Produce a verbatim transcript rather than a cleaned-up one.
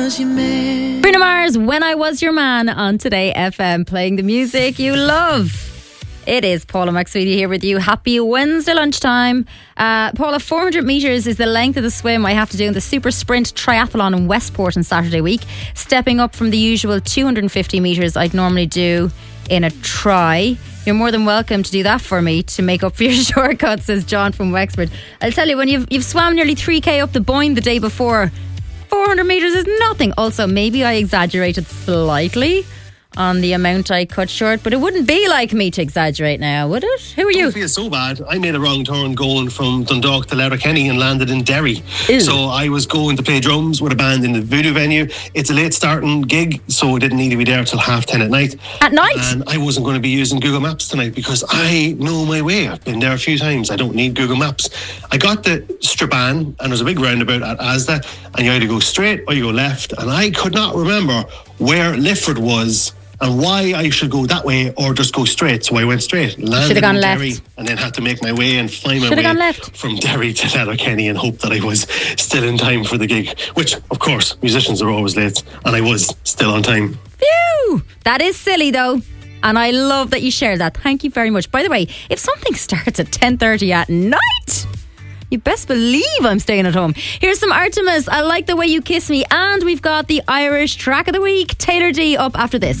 was your man. Bruno Mars, When I Was Your Man on Today F M, playing the music you love. It is Paula McSweety here with you. Happy Wednesday lunchtime. Uh, Paula, four hundred metres is the length of the swim I have to do in the Super Sprint Triathlon in Westport on Saturday week, stepping up from the usual two hundred fifty metres I'd normally do in a try. You're more than welcome to do that for me to make up for your shortcut, says John from Wexford. I'll tell you, when you've, you've swam nearly three K up the Boyne the day before, four hundred metres is nothing. Also, maybe I exaggerated slightly on the amount I cut short, but it wouldn't be like me to exaggerate now, would it? Who are you? I don't feel so bad. I made a wrong turn going from Dundalk to Letterkenny and landed in Derry. Ew. So I was going to play drums with a band in the Voodoo venue. It's a late starting gig, so I didn't need to be there till half ten at night. At night? And I wasn't going to be using Google Maps tonight because I know my way. I've been there a few times. I don't need Google Maps. I got the Strabane, and there's a big roundabout at Asda, and you either go straight or you go left, and I could not remember where Lifford was and why I should go that way or just go straight. So I went straight, landed Should have gone in left. Derry, and then had to make my way and find my Should have way gone left. from Derry to Letterkenny and hope that I was still in time for the gig, which, of course, musicians are always late, and I was still on time. Phew! That is silly though. And I love that you shared that. Thank you very much. By the way, if something starts at ten thirty at night, you best believe I'm staying at home. Here's some Artemis, I Like the Way You Kiss Me. And we've got the Irish track of the week, Taylor D, up after this.